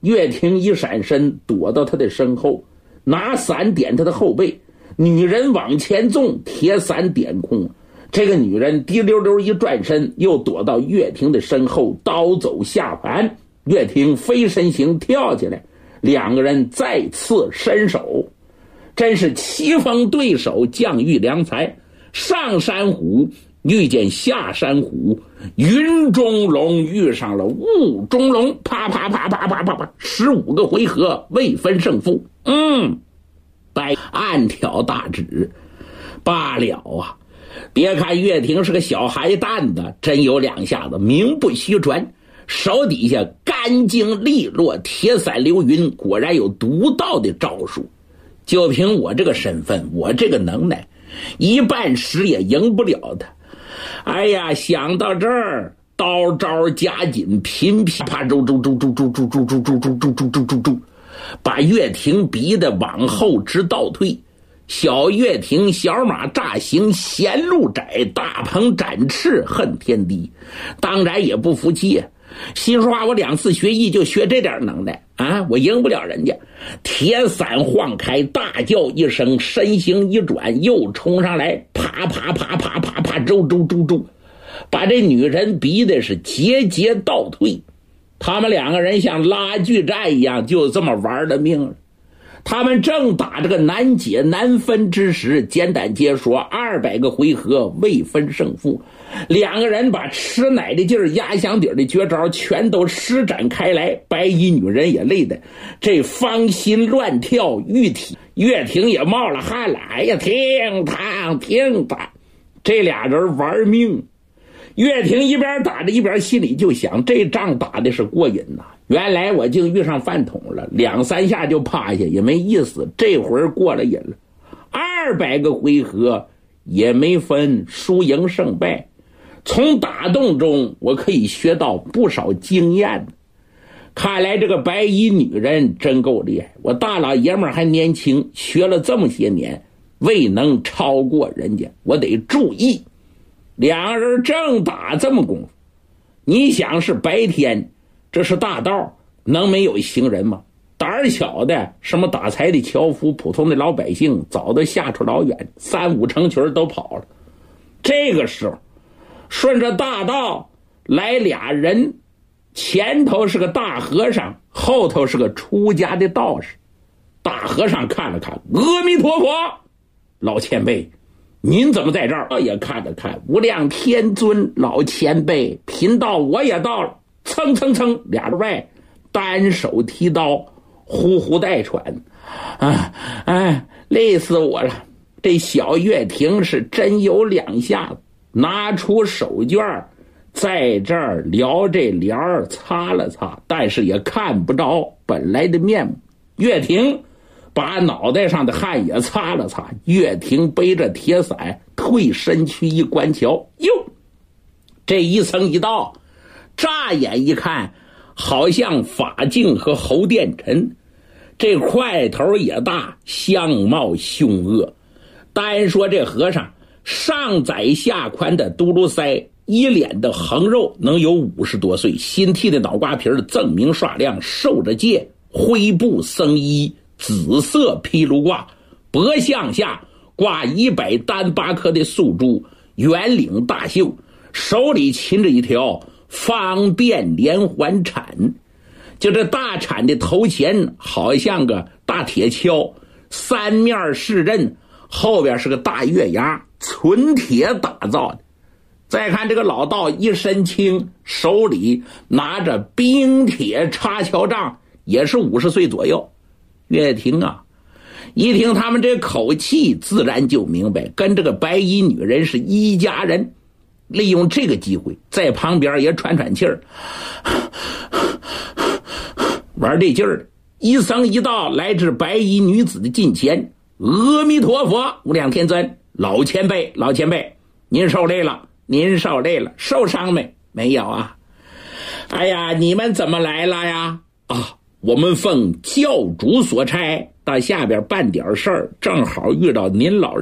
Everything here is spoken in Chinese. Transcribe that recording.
岳霆一闪身躲到他的身后，拿伞点他的后背，女人往前纵，铁伞点空。这个女人滴溜溜一转身，又躲到岳霆的身后，刀走下盘。岳霆飞身形跳起来，两个人再次伸手。真是棋逢对手，将遇良才。上山虎遇见下山虎，云中龙遇上了雾中龙，啪啪啪啪啪啪啪，15个回合未分胜负。白暗挑大指罢了啊！别看岳霆是个小孩蛋子，真有两下子，名不虚传。手底下干净利落，铁伞流云，果然有独到的招数。就凭我这个身份，我这个能耐，一半时也赢不了他。哎呀，想到这儿，刀招加紧，频噼啪周，把岳霆逼得往后直倒退。小岳霆小马乍行，闲路窄，大鹏展翅，恨天低。当然也不服气，心说我2次学艺就学这点能耐啊，我赢不了人家。铁伞晃开，大叫一声，身形一转，又冲上来，啪啪啪啪啪啪周，把这女人逼的是节节倒退。他们两个人像拉锯战一样，就这么玩了命了。他们正打这个难解难分之时，简单解说200个回合未分胜负。两个人把吃奶的劲儿、压箱底的绝招全都施展开来，白衣女人也累的这芳心乱跳，岳霆也冒了汗了。哎呀，停躺，这俩人玩命。岳霆一边打着一边心里就想，这仗打的是过瘾呐。原来我竟遇上饭桶了，2、3下就趴下也没意思，这会儿过了瘾了。200个回合也没分输赢胜败，从打斗中我可以学到不少经验。看来这个白衣女人真够厉害，我大老爷们还年轻，学了这么些年未能超过人家，我得注意。两人正打这么功夫，你想是白天，这是大道，能没有行人吗？胆小的什么打柴的樵夫，普通的老百姓早都下出老远，3、5成群都跑了。这个时候顺着大道来俩人，前头是个大和尚，后头是个出家的道士。大和尚看了看，阿弥陀佛，老前辈您怎么在这儿？也看了看，无量天尊，老前辈贫道我也到了。蹭俩人外单手提刀，呼呼带喘。累死我了。这小岳霆是真有2下子，拿出手绢在这儿撩这帘儿擦了擦，但是也看不着本来的面目。岳霆把脑袋上的汗也擦了擦，岳霆背着铁伞退身躯一观瞧，哟，这一层一道，乍眼一看好像法镜和侯殿臣，这块头也大，相貌凶恶。单说这和尚上窄下宽的嘟噜腮，一脸的横肉，能有50多岁，新剃的脑瓜皮锃明刷亮，受着戒，灰布僧衣，紫色披炉褂，脖项下挂100单8颗的素珠，圆领大袖，手里擒着一条方便连环铲，就这大铲的头前好像个大铁锹，3面是刃，后边是个大月牙，纯铁打造的。再看这个老道一身轻，手里拿着冰铁插桥杖，也是50岁左右。岳霆啊，一听他们这口气，自然就明白跟这个白衣女人是一家人。利用这个机会在旁边也喘气儿，玩这劲儿，一僧一道来至白衣女子的近前。阿弥陀佛，无量天尊，老前辈您受累了，受伤没有啊？哎呀，你们怎么来了呀？我们奉教主所差到下边办点事儿，正好遇到您老人